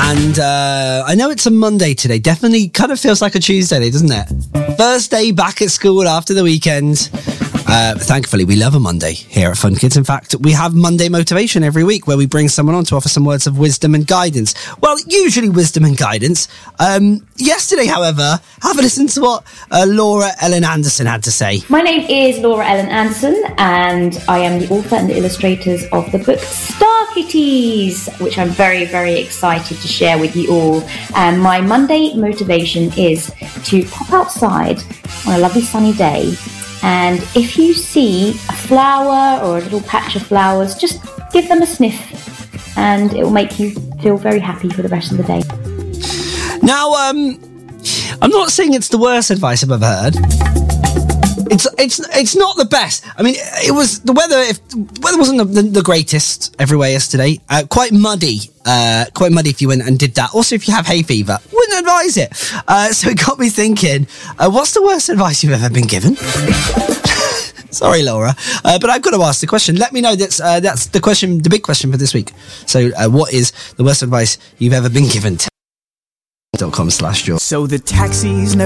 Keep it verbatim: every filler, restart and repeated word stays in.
And uh, I know it's a Monday today. Definitely kind of feels like a Tuesday, doesn't it? First day back at school after the weekend. Uh, thankfully, we love a Monday here at Fun Kids. In fact, we have Monday Motivation every week where we bring someone on to offer some words of wisdom and guidance. Well, usually wisdom and guidance. Um, yesterday, however, have a listen to what uh, Laura Ellen Anderson had to say. My name is Laura Ellen Anderson, and I am the author and the illustrators of the book Star Kitties, which I'm very, very excited to share with you all. And my Monday motivation is to pop outside on a lovely sunny day. And if you see a flower or a little patch of flowers, just give them a sniff and it will make you feel very happy for the rest of the day. Now, um, I'm not saying it's the worst advice I've ever heard. It's it's it's not the best. I mean, it was the weather. If the weather wasn't the, the, the greatest everywhere yesterday, uh, quite muddy. Uh, quite muddy if you went and did that. Also, if you have hay fever, wouldn't advise it. Uh, so it got me thinking: uh, what's the worst advice you've ever been given? Sorry, Laura, uh, but I've got to ask the question. Let me know. That's uh, that's the question, the big question for this week. So, uh, what is the worst advice you've ever been given? Dot com slash George. So the taxis never.